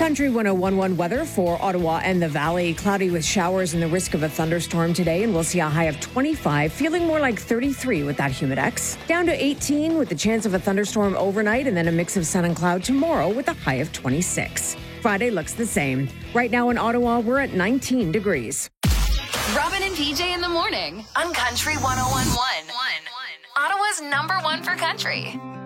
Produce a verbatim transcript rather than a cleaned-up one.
Country one oh one point one weather for Ottawa and the Valley. Cloudy with showers and the risk of a thunderstorm today, and we'll see a high of twenty-five, feeling more like thirty-three with that Humidex. Down to eighteen with the chance of a thunderstorm overnight, and then a mix of sun and cloud tomorrow with a high of twenty-six. Friday looks the same. Right now in Ottawa, we're at nineteen degrees. Robin and P J in the morning on Country one oh one point one. Ottawa's number one for country.